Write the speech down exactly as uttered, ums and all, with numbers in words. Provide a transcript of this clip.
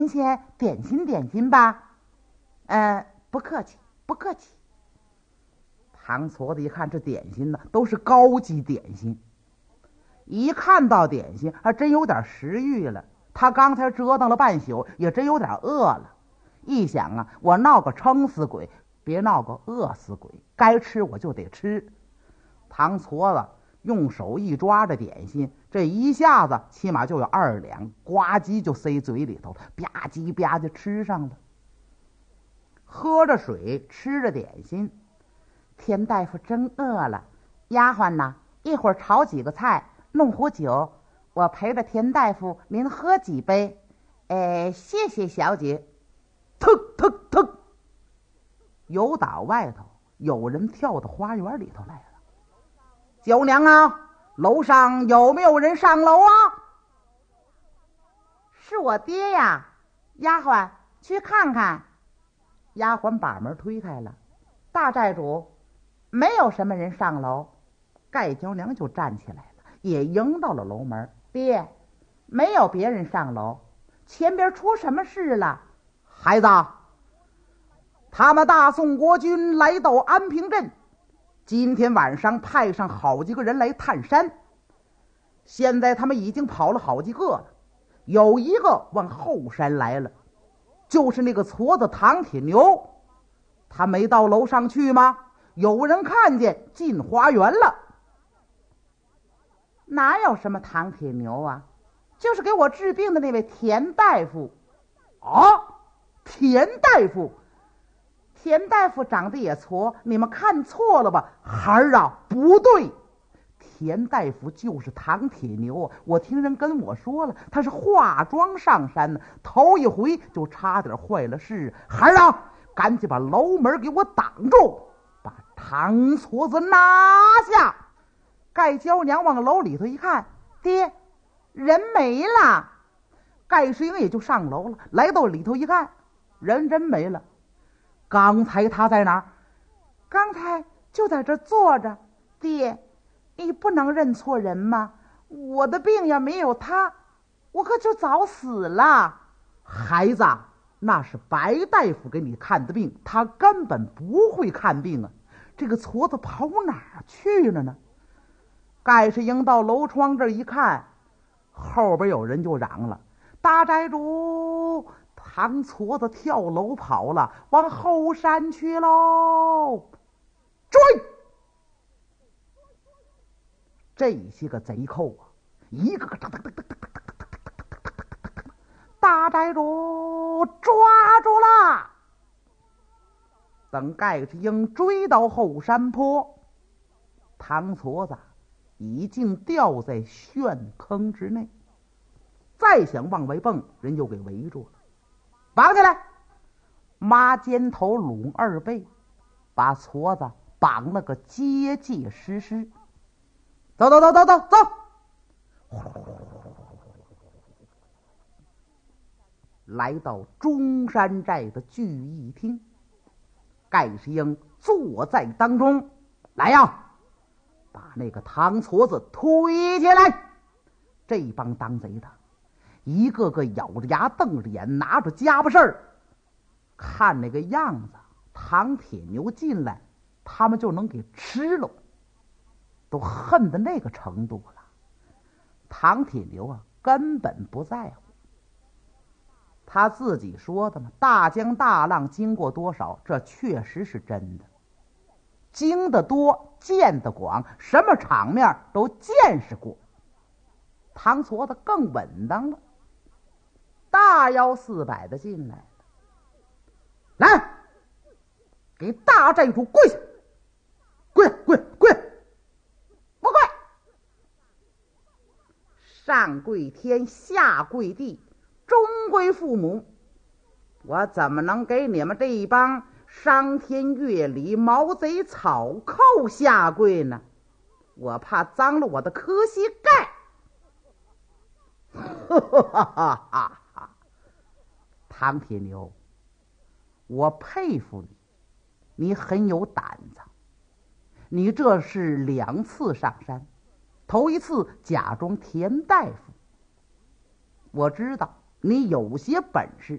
先点心点心吧。呃，不客气，不客气。唐矬子一看这点心呢，都是高级点心，一看到点心还真有点食欲了。他刚才折腾了半宿，也真有点饿了。一想啊，我闹个撑死鬼，别闹个饿死鬼，该吃我就得吃。唐矬子用手一抓着点心，这一下子起码就有二两，呱唧就塞嘴里头了，吧唧吧唧吃上了。喝着水，吃着点心，田大夫真饿了。丫鬟呐，一会儿炒几个菜，弄壶酒，我陪着田大夫您喝几杯。哎，谢谢小姐。腾腾腾，有打外头有人跳到花园里头来了。九娘啊，楼上有没有人上楼啊？是我爹呀。丫鬟去看看。丫鬟把门推开了。大寨主，没有什么人上楼。盖娇娘就站起来了，也迎到了楼门。爹，没有别人上楼，前边出什么事了？孩子，他们大宋国军来到安平镇，今天晚上派上好几个人来探山，现在他们已经跑了好几个了，有一个往后山来了，就是那个矬子唐铁牛。他没到楼上去吗？有人看见进花园了。哪有什么唐铁牛啊，就是给我治病的那位田大夫。啊，田大夫。田大夫长得也矬，你们看错了吧？孩儿啊，不对，田大夫就是唐铁牛啊！我听人跟我说了，他是化妆上山呢，头一回就差点坏了事。孩儿啊，赶紧把楼门给我挡住，把唐矬子拿下。盖娇娘往楼里头一看，爹，人没了。盖世英也就上楼了，来到里头一看，人真没了。刚才他在哪儿？刚才就在这坐着。爹，你不能认错人吗？我的病要没有他，我可就早死了。孩子，那是白大夫给你看的病，他根本不会看病啊。这个矬子跑哪儿去了呢？盖世英到楼窗这一看，后边有人就嚷了：大寨主，唐矬子跳楼跑了，往后山去喽！追！这些个贼寇啊，一个个哒哒哒哒哒哒哒哒哒哒，大寨主抓住了！等盖世英追到后山坡，唐矬子已经掉在陷坑之内，再想往外蹦，人就给围住了。绑起来，抹肩头拢二背，把矬子绑了个结结实实。走走走走走走，来到中山寨的聚义厅，盖世英坐在当中。来呀，把那个唐矬子推起来。这帮当贼的一个个咬着牙瞪着眼，拿着家伙事儿，看那个样子，唐铁牛进来他们就能给吃了，都恨得那个程度了。唐铁牛啊，根本不在乎。他自己说的嘛，大江大浪经过多少，这确实是真的。经得多，见得广，什么场面都见识过。唐矬子更稳当了，大腰四摆的进来了。来，给大寨主跪下！跪跪跪！不跪！上跪天，下跪地，终归父母。我怎么能给你们这一帮伤天越理、毛贼草寇下跪呢？我怕脏了我的磕膝盖。哈哈哈哈哈！唐铁牛，我佩服你，你很有胆子。你这是两次上山，头一次假装田大夫，我知道你有些本事，